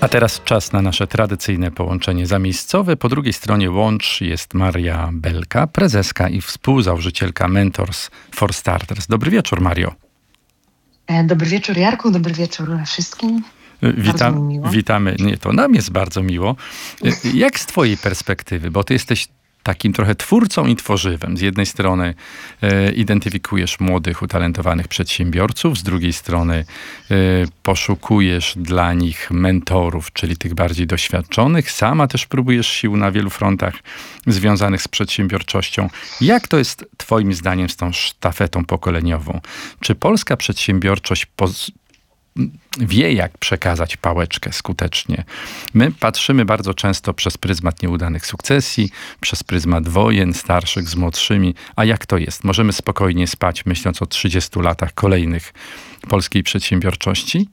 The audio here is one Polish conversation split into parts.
A teraz czas na nasze tradycyjne połączenie zamiejscowe. Po drugiej stronie łącz jest Maria Belka, prezeska i współzałożycielka Mentors for Starters. Dobry wieczór, Mario. Dobry wieczór, Jarku, dobry wieczór wszystkim. Witamy. Nie, to nam jest bardzo miło. Jak z twojej perspektywy, bo ty jesteś takim trochę twórcą i tworzywem. Z jednej strony identyfikujesz młodych, utalentowanych przedsiębiorców, z drugiej strony poszukujesz dla nich mentorów, czyli tych bardziej doświadczonych. Sama też próbujesz sił na wielu frontach związanych z przedsiębiorczością. Jak to jest twoim zdaniem z tą sztafetą pokoleniową? Czy polska przedsiębiorczość wie, jak przekazać pałeczkę skutecznie? My patrzymy bardzo często przez pryzmat nieudanych sukcesji, przez pryzmat wojen starszych z młodszymi. A jak to jest? Możemy spokojnie spać, myśląc o 30 latach kolejnych polskiej przedsiębiorczości?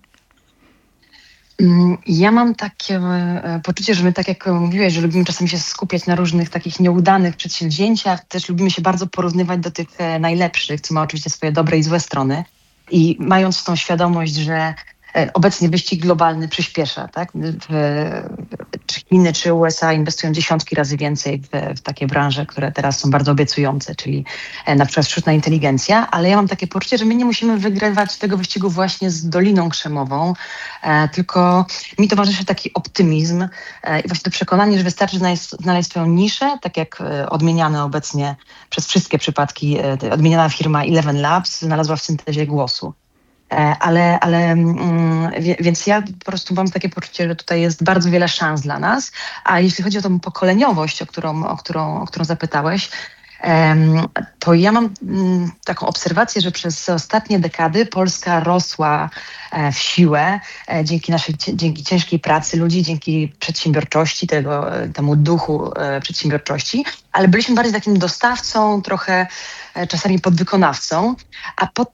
Ja mam takie poczucie, że my, tak jak mówiłeś, że lubimy czasami się skupiać na różnych takich nieudanych przedsięwzięciach, też lubimy się bardzo porównywać do tych najlepszych, co ma oczywiście swoje dobre i złe strony. I mając tą świadomość, że obecnie wyścig globalny przyspiesza, tak? Czy Chiny, czy USA inwestują dziesiątki razy więcej w takie branże, które teraz są bardzo obiecujące, czyli na przykład sztuczna inteligencja, ale ja mam takie poczucie, że my nie musimy wygrywać tego wyścigu właśnie z Doliną Krzemową, tylko mi towarzyszy taki optymizm i właśnie to przekonanie, że wystarczy znaleźć swoją niszę, tak jak odmieniane obecnie przez wszystkie przypadki, odmieniana firma Eleven Labs znalazła w syntezie głosu. Więc ja po prostu mam takie poczucie, że tutaj jest bardzo wiele szans dla nas. A jeśli chodzi o tą pokoleniowość, o którą zapytałeś, to ja mam taką obserwację, że przez ostatnie dekady Polska rosła w siłę dzięki ciężkiej pracy ludzi, dzięki przedsiębiorczości, temu duchu przedsiębiorczości, ale byliśmy bardziej takim dostawcą, trochę czasami podwykonawcą, a pod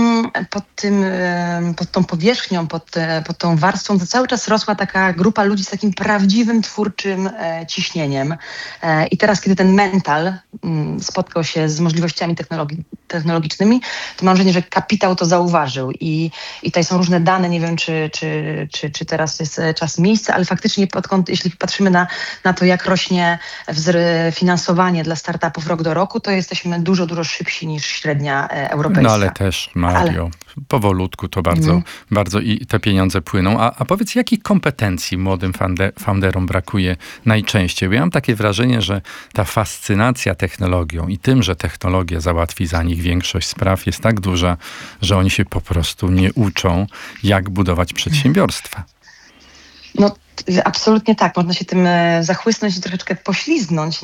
tą powierzchnią, pod tą warstwą to cały czas rosła taka grupa ludzi z takim prawdziwym twórczym ciśnieniem. I teraz, kiedy ten mental spotkał się z możliwościami technologicznymi, to mam wrażenie, że kapitał to zauważył i tutaj są różne dane, nie wiem czy teraz jest czas i miejsce, ale faktycznie jeśli patrzymy na to, jak rośnie finansowanie dla startupów rok do roku, to jesteśmy dużo szybsi niż średnia europejska. No ale też, Mario, powolutku to bardzo i te pieniądze płyną. A powiedz, jakich kompetencji młodym founderom brakuje najczęściej? Bo ja mam takie wrażenie, że ta fascynacja technologią i tym, że technologia załatwi za nich większość spraw, jest tak duża, że oni się po prostu nie uczą, jak budować przedsiębiorstwa. No, absolutnie tak. Można się tym zachłysnąć i troszeczkę poślizgnąć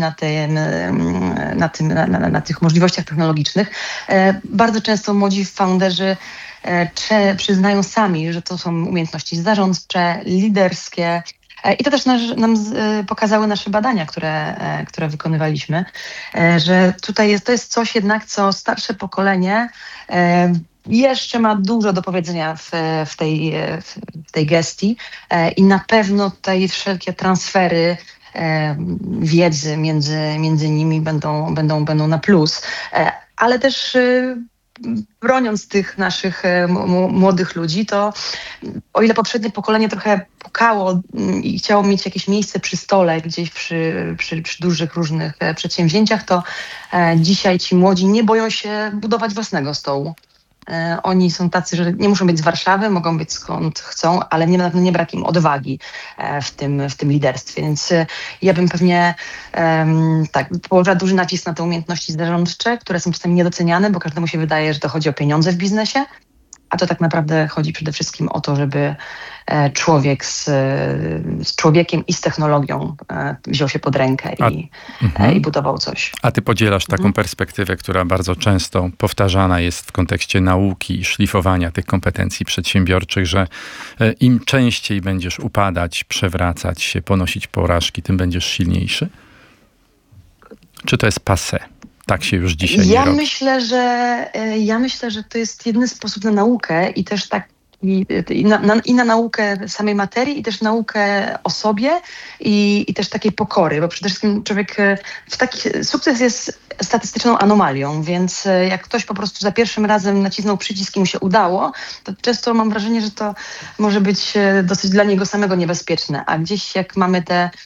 na tych możliwościach technologicznych. Bardzo często młodzi founderzy przyznają sami, że to są umiejętności zarządcze, liderskie. I to też nam pokazały nasze badania, które wykonywaliśmy, że tutaj to jest coś jednak, co starsze pokolenie jeszcze ma dużo do powiedzenia w tej gestii i na pewno tutaj wszelkie transfery wiedzy między nimi będą na plus, ale też broniąc tych naszych młodych ludzi, to o ile poprzednie pokolenie trochę pukało i chciało mieć jakieś miejsce przy stole gdzieś przy dużych różnych przedsięwzięciach, to dzisiaj ci młodzi nie boją się budować własnego stołu. Oni są tacy, że nie muszą być z Warszawy, mogą być skąd chcą, ale nie brak im odwagi w tym liderstwie. Więc ja bym pewnie położyła duży nacisk na te umiejętności zarządcze, które są czasami niedoceniane, bo każdemu się wydaje, że to chodzi o pieniądze w biznesie, a to tak naprawdę chodzi przede wszystkim o to, żeby człowiek z człowiekiem i z technologią wziął się pod rękę i budował coś. A ty podzielasz taką perspektywę, która bardzo często powtarzana jest w kontekście nauki i szlifowania tych kompetencji przedsiębiorczych, że im częściej będziesz upadać, przewracać się, ponosić porażki, tym będziesz silniejszy? Czy to jest passé? Tak się już dzisiaj nie robi. Ja myślę, że to jest jedyny sposób na naukę i też i na naukę samej materii, i też naukę o sobie i też takiej pokory, bo przede wszystkim człowiek sukces jest statystyczną anomalią, więc jak ktoś po prostu za pierwszym razem nacisnął przycisk i mu się udało, to często mam wrażenie, że to może być dosyć dla niego samego niebezpieczne, a gdzieś jak mamy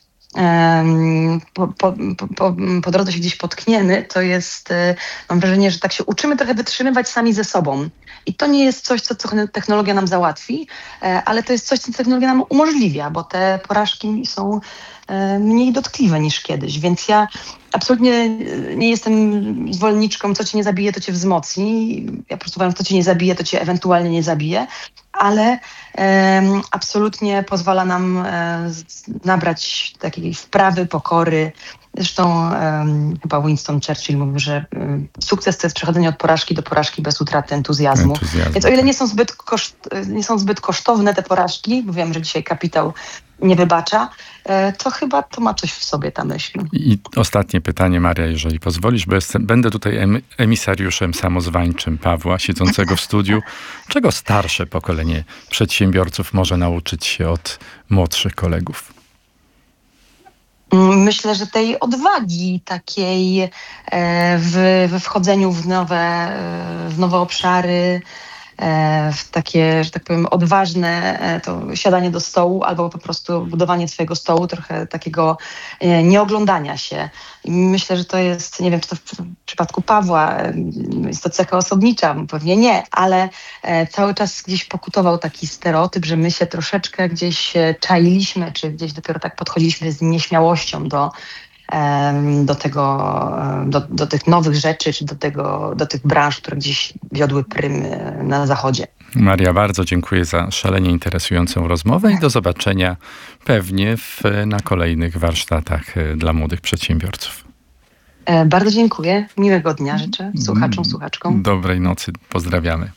po drodze się gdzieś potkniemy, to mam wrażenie, że tak się uczymy trochę wytrzymywać sami ze sobą. I to nie jest coś, co technologia nam załatwi, ale to jest coś, co technologia nam umożliwia, bo te porażki są mniej dotkliwe niż kiedyś. Więc ja absolutnie nie jestem zwolenniczką, co cię nie zabije, to cię wzmocni. Ja po prostu uważam, co cię nie zabije, to cię ewentualnie nie zabije, ale absolutnie pozwala nam nabrać takiej wprawy, pokory. Zresztą chyba Winston Churchill mówił, że sukces to jest przechodzenie od porażki do porażki bez utraty entuzjazmu. Więc o ile nie są zbyt kosztowne te porażki, bo wiem, że dzisiaj kapitał nie wybacza, to chyba to ma coś w sobie ta myśl. I ostatnie pytanie, Maria, jeżeli pozwolisz, bo będę tutaj emisariuszem samozwańczym Pawła, siedzącego w studiu. Czego starsze pokolenie przedsiębiorców może nauczyć się od młodszych kolegów? Myślę, że tej odwagi takiej we wchodzeniu w nowe obszary, w takie, że tak powiem, odważne to siadanie do stołu albo po prostu budowanie swojego stołu, trochę takiego nieoglądania się. I myślę, że to jest, nie wiem, czy to w przypadku Pawła jest to cecha osobnicza, pewnie nie, ale cały czas gdzieś pokutował taki stereotyp, że my się troszeczkę gdzieś czailiśmy, czy gdzieś dopiero tak podchodziliśmy z nieśmiałością do tych nowych rzeczy, czy do tych branż, które gdzieś wiodły prym na zachodzie. Maria, bardzo dziękuję za szalenie interesującą rozmowę i do zobaczenia pewnie na kolejnych warsztatach dla młodych przedsiębiorców. Bardzo dziękuję. Miłego dnia życzę słuchaczom, słuchaczkom. Dobrej nocy. Pozdrawiamy.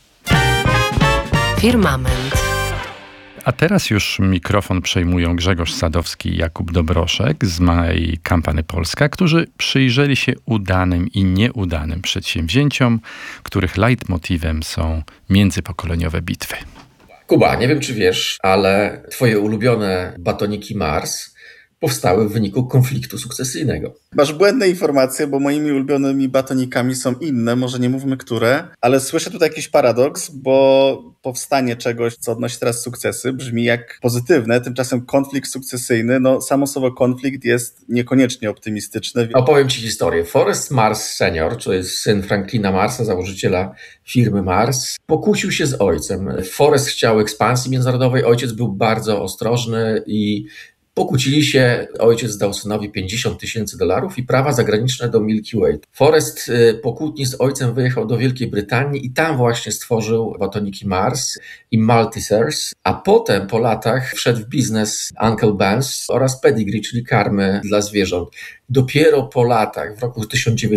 Firmament. A teraz już mikrofon przejmują Grzegorz Sadowski i Jakub Dobroszek z małej Kampany Polska, którzy przyjrzeli się udanym i nieudanym przedsięwzięciom, których leitmotywem są międzypokoleniowe bitwy. Kuba, nie wiem czy wiesz, ale twoje ulubione batoniki Mars powstały w wyniku konfliktu sukcesyjnego. Masz błędne informacje, bo moimi ulubionymi batonikami są inne, może nie mówmy które, ale słyszę tutaj jakiś paradoks, bo powstanie czegoś, co odnosi teraz sukcesy, brzmi jak pozytywne, tymczasem konflikt sukcesyjny, samo słowo konflikt jest niekoniecznie optymistyczne. Opowiem ci historię. Forrest Mars Senior, to jest syn Franklina Marsa, założyciela firmy Mars, pokłócił się z ojcem. Forrest chciał ekspansji międzynarodowej, ojciec był bardzo ostrożny i pokłócili się, ojciec dał synowi $50,000 i prawa zagraniczne do Milky Way. Forrest po kłótni z ojcem wyjechał do Wielkiej Brytanii i tam właśnie stworzył batoniki Mars i Maltesers, a potem po latach wszedł w biznes Uncle Ben's oraz Pedigree, czyli karmy dla zwierząt. Dopiero po latach, w roku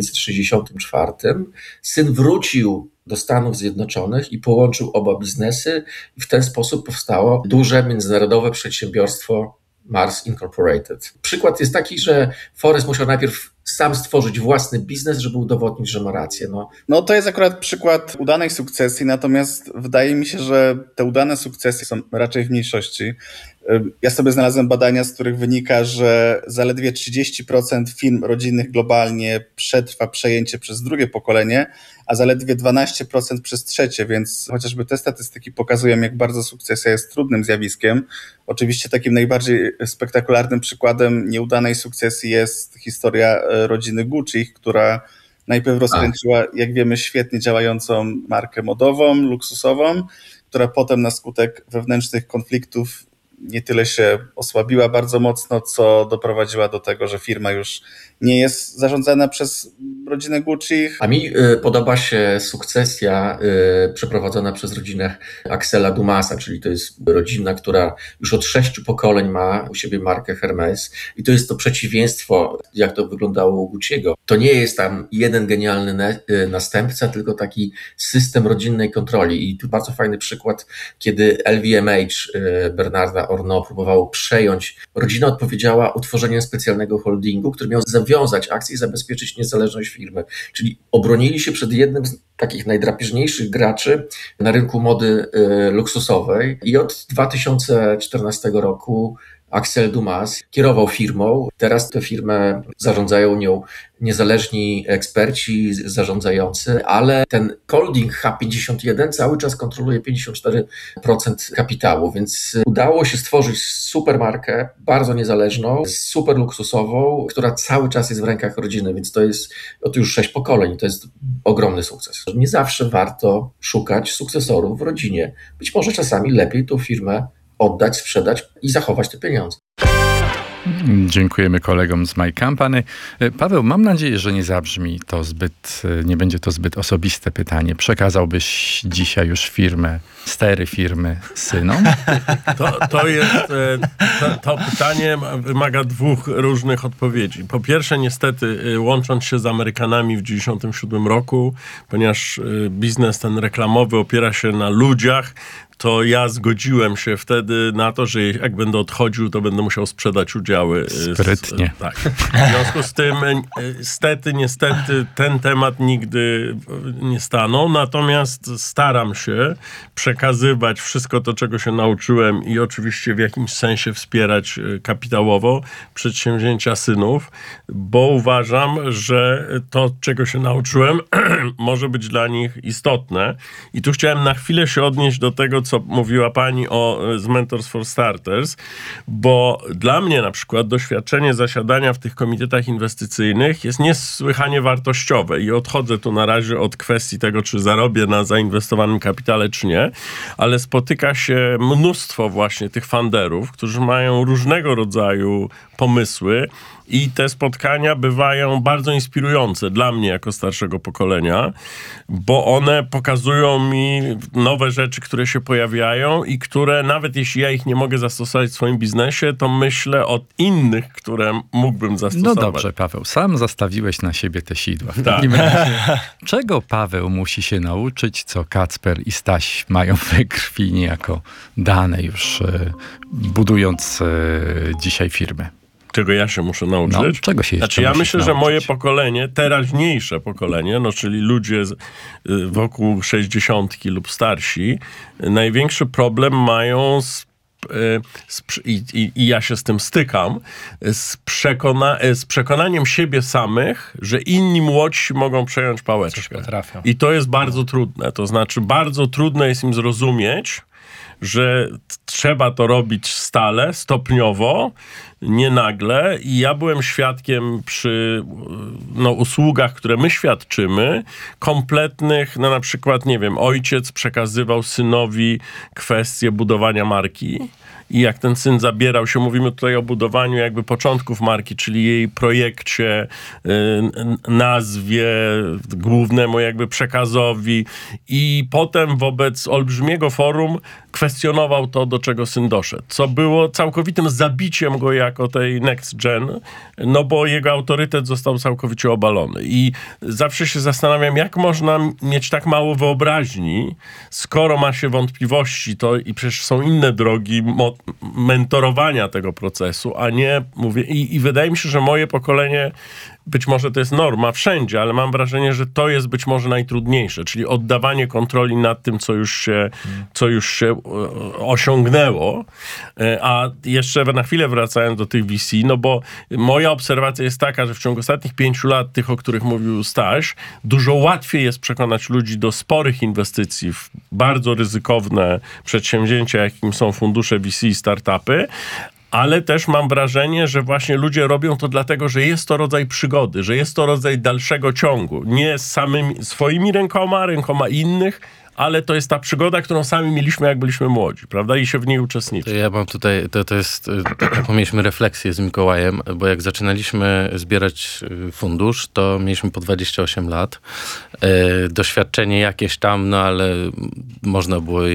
1964, syn wrócił do Stanów Zjednoczonych i połączył oba biznesy i w ten sposób powstało duże międzynarodowe przedsiębiorstwo Mars Incorporated. Przykład jest taki, że Forrest musiał najpierw sam stworzyć własny biznes, żeby udowodnić, że ma rację. To jest akurat przykład udanej sukcesji, natomiast wydaje mi się, że te udane sukcesy są raczej w mniejszości. Ja sobie znalazłem badania, z których wynika, że zaledwie 30% firm rodzinnych globalnie przetrwa przejęcie przez drugie pokolenie, a zaledwie 12% przez trzecie, więc chociażby te statystyki pokazują, jak bardzo sukcesja jest trudnym zjawiskiem. Oczywiście takim najbardziej spektakularnym przykładem nieudanej sukcesji jest historia rodziny Gucci, która najpierw rozkręciła, jak wiemy, świetnie działającą markę modową, luksusową, która potem na skutek wewnętrznych konfliktów nie tyle się osłabiła bardzo mocno, co doprowadziła do tego, że firma już nie jest zarządzana przez rodzinę Gucci. A mi podoba się sukcesja przeprowadzona przez rodzinę Axela Dumasa, czyli to jest rodzina, która już od 6 pokoleń ma u siebie markę Hermes i to jest to przeciwieństwo, jak to wyglądało u Gucci'ego. To nie jest tam jeden genialny następca, tylko taki system rodzinnej kontroli i tu bardzo fajny przykład, kiedy LVMH Bernarda Orno próbowało przejąć. Rodzina odpowiedziała utworzeniem specjalnego holdingu, który miał zawiązać akcje i zabezpieczyć niezależność firmy. Czyli obronili się przed jednym z takich najdrapieżniejszych graczy na rynku mody luksusowej i od 2014 roku Axel Dumas kierował firmą. Teraz tę firmę zarządzają nią niezależni eksperci zarządzający, ale ten holding H51 cały czas kontroluje 54% kapitału, więc udało się stworzyć super markę, bardzo niezależną, super luksusową, która cały czas jest w rękach rodziny, więc to jest już 6 pokoleń, to jest ogromny sukces. Nie zawsze warto szukać sukcesorów w rodzinie. Być może czasami lepiej tą firmę oddać, sprzedać i zachować te pieniądze. Dziękujemy kolegom z My Company. Paweł, mam nadzieję, że nie będzie to zbyt osobiste pytanie. Przekazałbyś dzisiaj już stery firmy synom? To pytanie wymaga 2 różnych odpowiedzi. Po pierwsze, niestety, łącząc się z Amerykanami w 1997 roku, ponieważ biznes ten reklamowy opiera się na ludziach, to ja zgodziłem się wtedy na to, że jak będę odchodził, to będę musiał sprzedać udziały. Sprytnie. Tak. W związku z tym, niestety, ten temat nigdy nie stanął, natomiast staram się przekazywać wszystko to, czego się nauczyłem i oczywiście w jakimś sensie wspierać kapitałowo przedsięwzięcia synów, bo uważam, że to, czego się nauczyłem, może być dla nich istotne. I tu chciałem na chwilę się odnieść do tego, co mówiła pani z Mentors for Starters, bo dla mnie na przykład doświadczenie zasiadania w tych komitetach inwestycyjnych jest niesłychanie wartościowe i odchodzę tu na razie od kwestii tego, czy zarobię na zainwestowanym kapitale, czy nie, ale spotyka się mnóstwo właśnie tych funderów, którzy mają różnego rodzaju pomysły i te spotkania bywają bardzo inspirujące dla mnie jako starszego pokolenia, bo one pokazują mi nowe rzeczy, które się pojawiają i które nawet jeśli ja ich nie mogę zastosować w swoim biznesie, to myślę o innych, które mógłbym zastosować. No dobrze, Paweł, sam zastawiłeś na siebie te sidła. Tak. Czego Paweł musi się nauczyć, co Kacper i Staś mają we krwi niejako dane już budując dzisiaj firmę? Czego ja się muszę nauczyć? No, czego się jeszcze ja myślę, nauczyć? że moje pokolenie, teraźniejsze pokolenie, czyli ludzie wokół 60 lub starsi, największy problem mają i ja się z tym stykam, z przekonaniem siebie samych, że inni młodsi mogą przejąć pałeczkę. I to jest bardzo trudne. To znaczy, bardzo trudno jest im zrozumieć, że trzeba to robić stale, stopniowo, nie nagle. I ja byłem świadkiem przy usługach, które my świadczymy, kompletnych, na przykład, nie wiem, ojciec przekazywał synowi kwestię budowania marki. I jak ten syn zabierał się, mówimy tutaj o budowaniu jakby początków marki, czyli jej projekcie, nazwie, głównemu jakby przekazowi i potem wobec olbrzymiego forum kwestionował to, do czego syn doszedł. Co było całkowitym zabiciem go jako tej next gen, bo jego autorytet został całkowicie obalony. I zawsze się zastanawiam, jak można mieć tak mało wyobraźni, skoro ma się wątpliwości, to i przecież są inne drogi mentorowania tego procesu, a nie mówię... I wydaje mi się, że moje pokolenie, być może to jest norma wszędzie, ale mam wrażenie, że to jest być może najtrudniejsze, czyli oddawanie kontroli nad tym, co już się osiągnęło. A jeszcze na chwilę wracając do tych VC, bo moja obserwacja jest taka, że w ciągu ostatnich 5 lat, tych, o których mówił Staś, dużo łatwiej jest przekonać ludzi do sporych inwestycji w bardzo ryzykowne przedsięwzięcia, jakim są fundusze VC i startupy, ale też mam wrażenie, że właśnie ludzie robią to dlatego, że jest to rodzaj przygody, że jest to rodzaj dalszego ciągu. Nie swoimi rękoma innych, ale to jest ta przygoda, którą sami mieliśmy, jak byliśmy młodzi, prawda? I się w niej uczestniczyć. Ja mam tutaj, to jest, taką mieliśmy refleksję z Mikołajem, bo jak zaczynaliśmy zbierać fundusz, to mieliśmy po 28 lat. Doświadczenie jakieś tam, ale można było je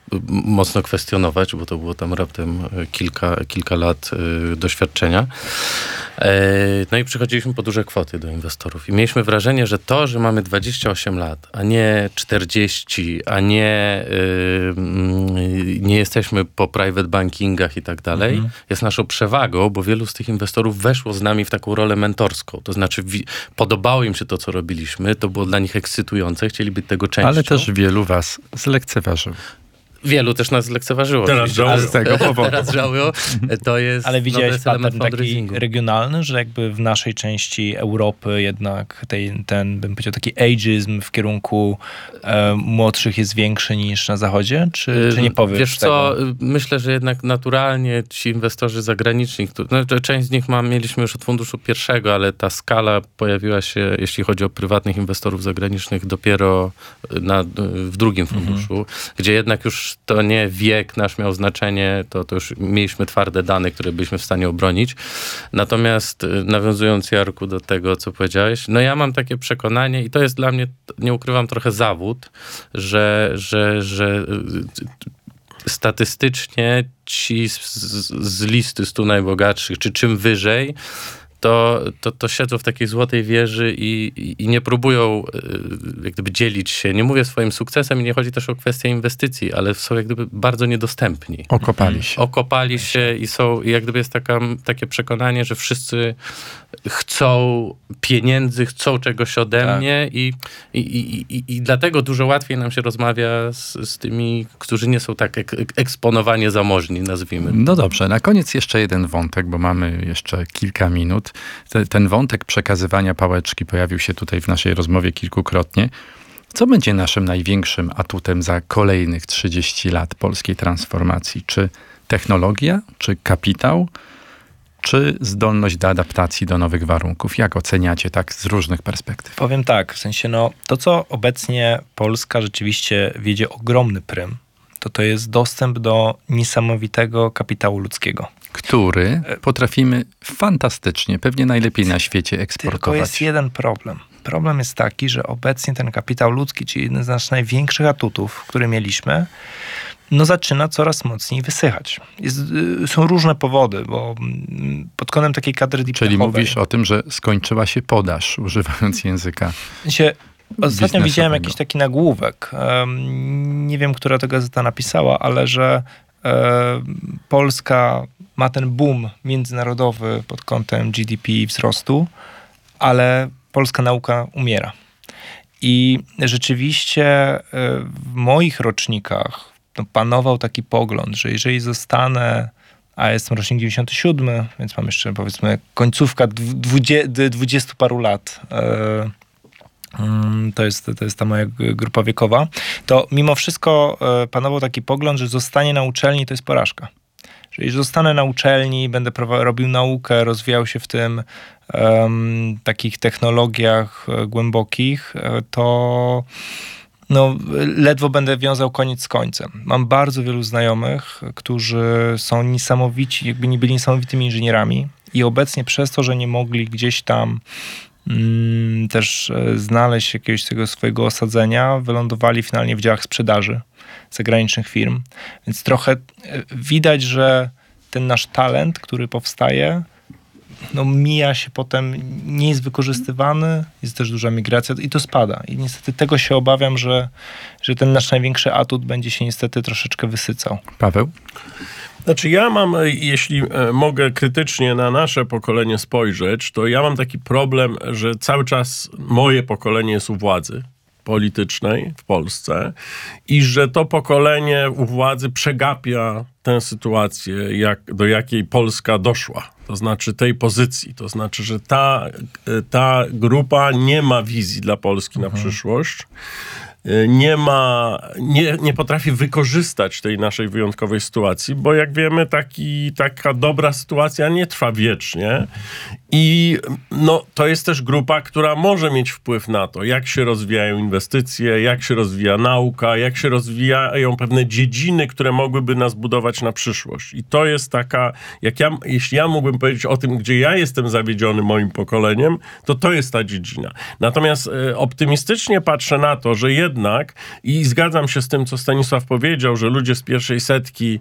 mocno kwestionować, bo to było tam raptem kilka lat doświadczenia. No i przychodziliśmy po duże kwoty do inwestorów i mieliśmy wrażenie, że to, że mamy 28 lat, a nie 40, a nie jesteśmy po private bankingach i tak dalej, jest naszą przewagą, bo wielu z tych inwestorów weszło z nami w taką rolę mentorską. To znaczy podobało im się to, co robiliśmy, to było dla nich ekscytujące, chcieli być tego częścią. Ale też wielu was zlekceważył. Wielu też nas lekceważyło. Teraz żałują. Z tego powodu. Teraz żałują. To jest, ale widziałeś pattern taki fundraisingu. regionalny, że jakby w naszej części Europy jednak ten, bym powiedział, taki ageizm w kierunku młodszych jest większy niż na zachodzie? Czy nie powiesz Wiesz tego? co, myślę, że jednak naturalnie ci inwestorzy zagraniczni, część z nich mieliśmy już od funduszu pierwszego, ale ta skala pojawiła się, jeśli chodzi o prywatnych inwestorów zagranicznych, dopiero w drugim funduszu, gdzie jednak już to nie wiek nasz miał znaczenie, to już mieliśmy twarde dane, które byliśmy w stanie obronić. Natomiast nawiązując, Jarku, do tego, co powiedziałeś, no ja mam takie przekonanie i to jest dla mnie, nie ukrywam, trochę zawód, że statystycznie ci z listy 100 najbogatszych, czy czym wyżej, to siedzą w takiej złotej wieży i nie próbują jak gdyby dzielić się. Nie mówię swoim sukcesem i nie chodzi też o kwestię inwestycji, ale są jak gdyby bardzo niedostępni. Okopali się i są, jak gdyby jest takie przekonanie, że wszyscy chcą pieniędzy, chcą czegoś ode mnie i dlatego dużo łatwiej nam się rozmawia z tymi, którzy nie są tak eksponowanie zamożni, nazwijmy. No dobrze, na koniec jeszcze jeden wątek, bo mamy jeszcze kilka minut. Ten wątek przekazywania pałeczki pojawił się tutaj w naszej rozmowie kilkukrotnie. Co będzie naszym największym atutem za kolejnych 30 lat polskiej transformacji? Czy technologia, czy kapitał, czy zdolność do adaptacji do nowych warunków? Jak oceniacie tak z różnych perspektyw? Powiem tak, w sensie to, co obecnie Polska rzeczywiście wiedzie ogromny prym, to jest dostęp do niesamowitego kapitału ludzkiego. Który potrafimy fantastycznie, pewnie najlepiej na świecie eksportować. Tylko jest jeden problem. Problem jest taki, że obecnie ten kapitał ludzki, czyli jeden z naszych największych atutów, który mieliśmy, zaczyna coraz mocniej wysychać. Są różne powody, bo pod kątem takiej kadry deep-techowej... Czyli mówisz o tym, że skończyła się podaż, używając języka Ostatnio widziałem jakiś taki nagłówek. Nie wiem, która to gazeta napisała, ale że Polska ma ten boom międzynarodowy pod kątem GDP i wzrostu, ale polska nauka umiera. I rzeczywiście w moich rocznikach panował taki pogląd, że jeżeli zostanę, a jestem rocznik 97, więc mam jeszcze powiedzmy końcówka 20 paru lat, to jest ta moja grupa wiekowa, to mimo wszystko panował taki pogląd, że zostanie na uczelni to jest porażka. Że jeżeli zostanę na uczelni, będę robił naukę, rozwijał się w tym takich technologiach głębokich, to ledwo będę wiązał koniec z końcem. Mam bardzo wielu znajomych, którzy są niesamowici, jakby nie byli niesamowitymi inżynierami i obecnie przez to, że nie mogli gdzieś tam też znaleźć jakiegoś tego swojego osadzenia, wylądowali finalnie w działach sprzedaży zagranicznych firm. Więc trochę widać, że ten nasz talent, który powstaje, mija się potem, nie jest wykorzystywany, jest też duża migracja i to spada. I niestety tego się obawiam, że ten nasz największy atut będzie się niestety troszeczkę wysycał. Paweł? Znaczy ja mam, jeśli mogę krytycznie na nasze pokolenie spojrzeć, to ja mam taki problem, że cały czas moje pokolenie jest u władzy politycznej w Polsce i że to pokolenie u władzy przegapia tę sytuację, do jakiej Polska doszła. To znaczy tej pozycji. To znaczy, że ta grupa nie ma wizji dla Polski na przyszłość. Nie potrafi wykorzystać tej naszej wyjątkowej sytuacji, bo jak wiemy, taka dobra sytuacja nie trwa wiecznie I to jest też grupa, która może mieć wpływ na to, jak się rozwijają inwestycje, jak się rozwija nauka, jak się rozwijają pewne dziedziny, które mogłyby nas budować na przyszłość. I to jest taka, jeśli ja mógłbym powiedzieć o tym, gdzie ja jestem zawiedziony moim pokoleniem, to jest ta dziedzina. Natomiast optymistycznie patrzę na to, że jednak, i zgadzam się z tym, co Stanisław powiedział, że ludzie z pierwszej setki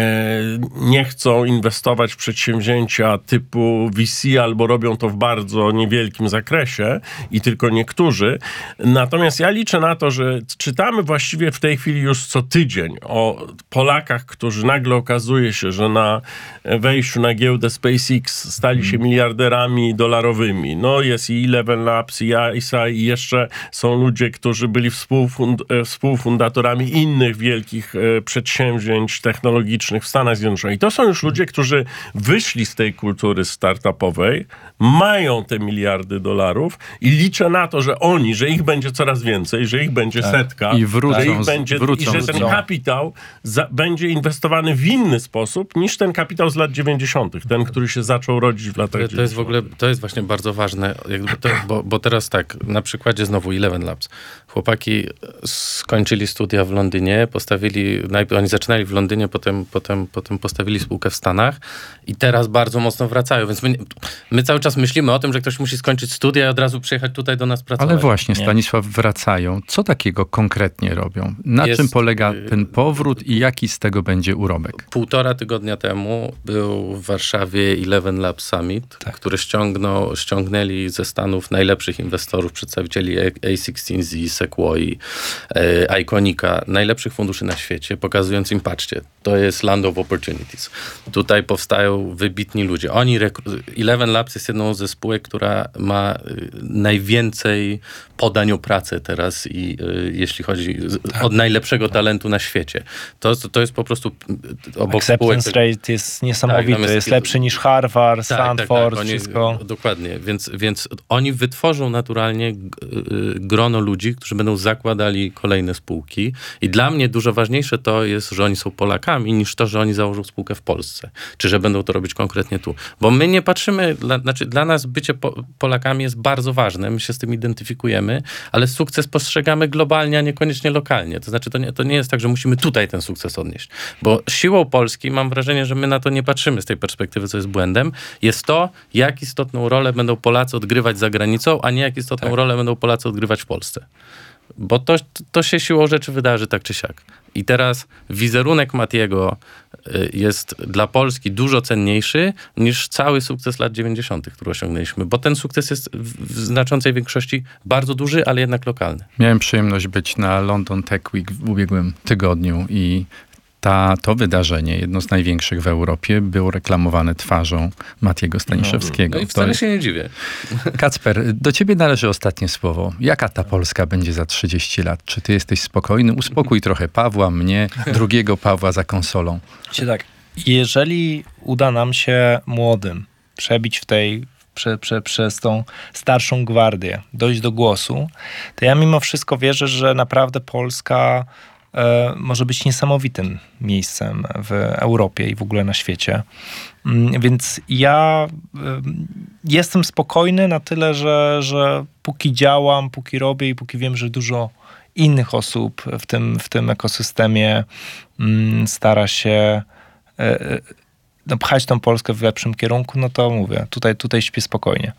nie chcą inwestować w przedsięwzięcia typu VC, albo robią to w bardzo niewielkim zakresie i tylko niektórzy. Natomiast ja liczę na to, że czytamy właściwie w tej chwili już co tydzień o Polakach, którzy nagle okazuje się, że na wejściu na giełdę SpaceX stali się miliarderami dolarowymi. Jest i Eleven Labs, i ISA, i jeszcze są ludzie, którzy byli współfundatorami innych wielkich przedsięwzięć technologicznych w Stanach Zjednoczonych. I to są już ludzie, którzy wyszli z tej kultury startupowej, mają te miliardy dolarów i liczę na to, że ich będzie coraz więcej, że ich będzie setka. I wrócą, i że ten kapitał będzie inwestowany w inny sposób niż ten kapitał z lat 90., ten, który się zaczął rodzić w latach 90. To jest właśnie bardzo ważne, bo teraz tak, na przykładzie znowu Eleven Labs. Chłopaki skończyli studia w Londynie, oni zaczynali w Londynie, potem postawili spółkę w Stanach i teraz bardzo mocno wracają, więc my cały czas myślimy o tym, że ktoś musi skończyć studia i od razu przyjechać tutaj do nas pracować. Ale właśnie, Stanisław, wracają. Co takiego konkretnie robią? Na czym polega ten powrót i jaki z tego będzie urobek? 1,5 tygodnia temu był w Warszawie Eleven Labs Summit, który ściągnęli ze Stanów najlepszych inwestorów, przedstawicieli A16Z, Sequoia, Iconica, najlepszych funduszy na świecie, pokazując im, patrzcie, to jest Land of Opportunities. Tutaj powstają wybitni ludzie. Eleven Labs jest jedną ze spółek, która ma najwięcej podań o pracę teraz i jeśli chodzi od najlepszego talentu na świecie. To jest po prostu obok spółek... Acceptance rate jest niesamowity, jest lepszy niż Harvard, Stanford, wszystko. Dokładnie, więc oni wytworzą naturalnie grono ludzi, którzy będą zakładali kolejne spółki i dla mnie dużo ważniejsze to jest, że oni są Polakami, niż to, że oni założą spółkę w Polsce, czy że będą to robić konkretnie tu. Bo my nie patrzymy, dla nas bycie Polakami jest bardzo ważne, my się z tym identyfikujemy, ale sukces postrzegamy globalnie, a niekoniecznie lokalnie. To znaczy, to nie jest tak, że musimy tutaj ten sukces odnieść. Bo siłą Polski, mam wrażenie, że my na to nie patrzymy z tej perspektywy, co jest błędem, jest to, jak istotną rolę będą Polacy odgrywać za granicą, a nie jak istotną rolę będą Polacy odgrywać w Polsce. Bo to się siłą rzeczy wydarzy tak czy siak. I teraz wizerunek Matiego jest dla Polski dużo cenniejszy niż cały sukces lat 90., który osiągnęliśmy, bo ten sukces jest w znaczącej większości bardzo duży, ale jednak lokalny. Miałem przyjemność być na London Tech Week w ubiegłym tygodniu i to wydarzenie, jedno z największych w Europie, było reklamowane twarzą Matiego Staniszewskiego. No i wcale się nie dziwię. Kacper, do ciebie należy ostatnie słowo. Jaka ta Polska będzie za 30 lat? Czy ty jesteś spokojny? Uspokój trochę Pawła, mnie, drugiego Pawła za konsolą. Tak, jeżeli uda nam się młodym przebić przez tą starszą gwardię, dojść do głosu, to ja mimo wszystko wierzę, że naprawdę Polska może być niesamowitym miejscem w Europie i w ogóle na świecie. Więc ja jestem spokojny na tyle, że póki działam, póki robię i póki wiem, że dużo innych osób w tym ekosystemie stara się pchać tą Polskę w lepszym kierunku, no to mówię, tutaj śpię spokojnie.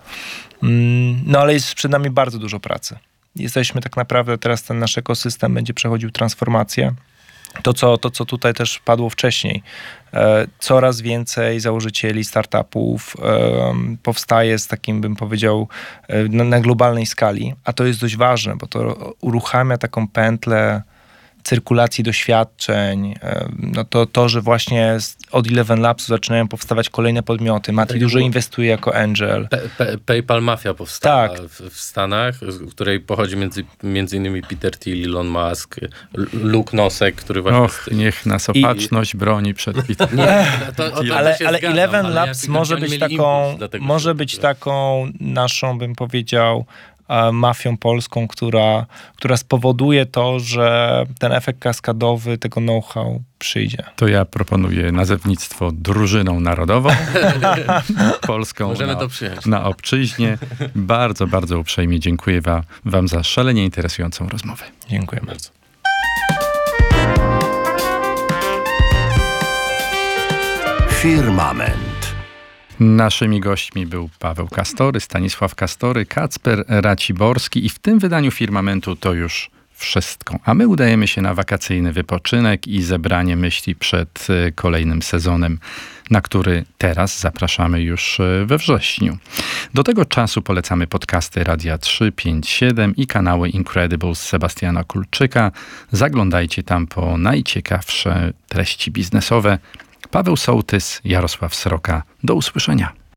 No ale jest przed nami bardzo dużo pracy. Jesteśmy tak naprawdę, teraz ten nasz ekosystem będzie przechodził transformację. To, co tutaj też padło wcześniej. Coraz więcej założycieli startupów powstaje z takim, bym powiedział, na globalnej skali, a to jest dość ważne, bo to uruchamia taką pętlę cyrkulacji doświadczeń, no to, że właśnie od Eleven Labs zaczynają powstawać kolejne podmioty. Mati dużo inwestuje jako angel. PayPal Mafia powstała w Stanach, z której pochodzi między innymi Peter Thiel, Elon Musk, Luke Nosek, który właśnie... niech nas opatrzność broni przed Peterem. Ale Eleven Labs może być taką naszą, bym powiedział, mafią polską, która spowoduje to, że ten efekt kaskadowy tego know-how przyjdzie. To ja proponuję nazewnictwo drużyną narodową polską. Możemy to przyjąć. Na obczyźnie. Bardzo, bardzo uprzejmie dziękuję wam za szalenie interesującą rozmowę. Dziękuję bardzo. Firmament. Naszymi gośćmi był Paweł Kastory, Stanisław Kastory, Kacper Raciborski i w tym wydaniu Firmamentu to już wszystko. A my udajemy się na wakacyjny wypoczynek i zebranie myśli przed kolejnym sezonem, na który teraz zapraszamy już we wrześniu. Do tego czasu polecamy podcasty Radia 357 i kanały Incredibles Sebastiana Kulczyka. Zaglądajcie tam po najciekawsze treści biznesowe. Paweł Sołtys, Jarosław Sroka. Do usłyszenia.